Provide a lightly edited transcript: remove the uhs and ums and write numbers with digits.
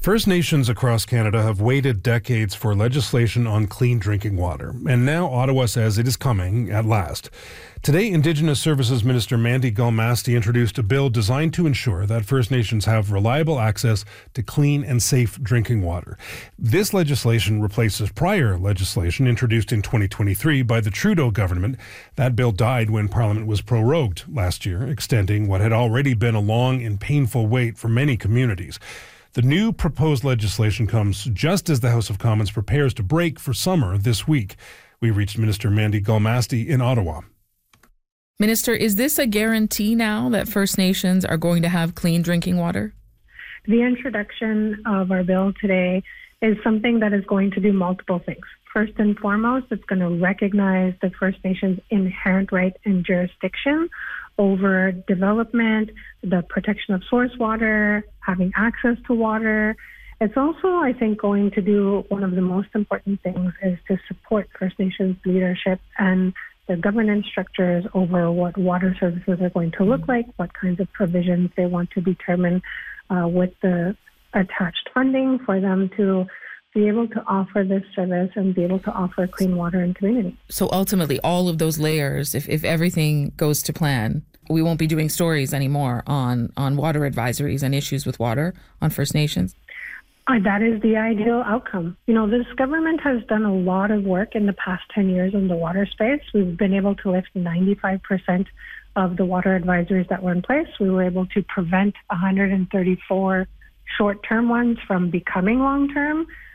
First Nations across Canada have waited decades for legislation on clean drinking water, and now Ottawa says it is coming at last. Today, Indigenous Services Minister Mandy Galmasti introduced a bill designed to ensure that First Nations have reliable access to clean and safe drinking water. This legislation replaces prior legislation introduced in 2023 by the Trudeau government. That bill died when Parliament was prorogued last year, extending what had already been a long and painful wait for many communities. The new proposed legislation comes just as the House of Commons prepares to break for summer this week. We reached Minister Mandy Galmasti in Ottawa. Minister, is this a guarantee now that First Nations are going to have clean drinking water? The introduction of our bill today is something that is going to do multiple things. First and foremost, it's going to recognize the First Nations' inherent right and jurisdiction over development, the protection of source water, having access to water. It's also, I think, going to do one of the most important things is to support First Nations leadership and the governance structures over what water services are going to look like, what kinds of provisions they want to determine with the attached funding for them to be able to offer this service and be able to offer clean water in community. So ultimately, all of those layers, if everything goes to plan, we won't be doing stories anymore on water advisories and issues with water on First Nations? That is the ideal outcome. You know, this government has done a lot of work in the past 10 years in the water space. We've been able to lift 95% of the water advisories that were in place. We were able to prevent 134 short-term ones from becoming long-term.